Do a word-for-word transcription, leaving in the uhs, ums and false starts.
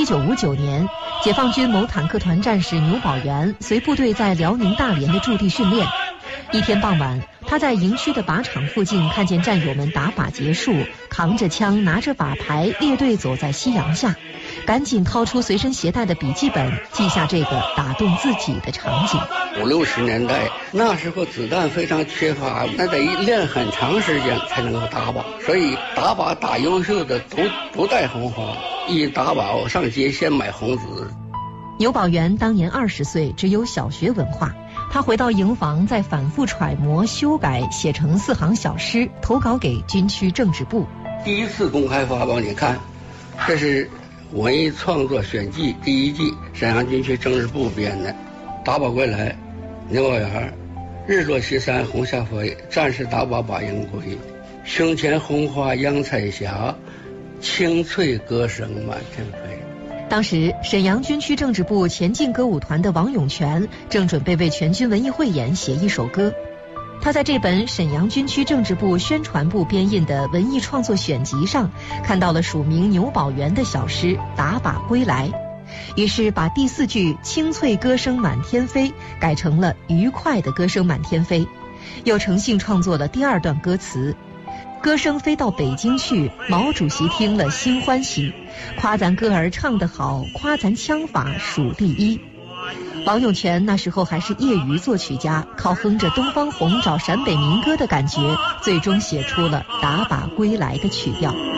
一九五九年，解放军某坦克团战士牛宝元随部队在辽宁大连的驻地训练。一天傍晚，他在营区的靶场附近看见战友们打靶结束，扛着枪拿着靶牌列队走在夕阳下，赶紧掏出随身携带的笔记本，记下这个打动自己的场景。 五六十年代那时候子弹非常缺乏，那得练很长时间才能够打靶，所以打靶打优秀的都不带红花，一打靶我上街先买红纸。 牛宝元当年二十岁，只有小学文化。他回到营房，再反复揣摩、修改，写成四行小诗，投稿给军区政治部。 第一次公开发表，你看，这是文艺创作选季第一季，沈阳军区政治部编的。打靶归来，牛宝元，日落西山红霞飞，战士打靶把营归。胸前红花扬彩霞，清脆歌声满天飞。 当时沈阳军区政治部前进歌舞团的王永全正准备为全军文艺汇演写一首歌，他在这本沈阳军区政治部宣传部编印的文艺创作选集上看到了署名牛宝元的小诗《打靶归来》，于是把第四句清脆歌声满天飞改成了愉快的歌声满天飞，又乘兴创作了第二段歌词：歌声飞到北京去，毛主席听了心欢喜，夸咱歌儿唱得好，夸咱枪法数第一。王永全那时候还是业余作曲家，靠哼着东方红找陕北民歌的感觉，最终写出了打靶归来的曲调。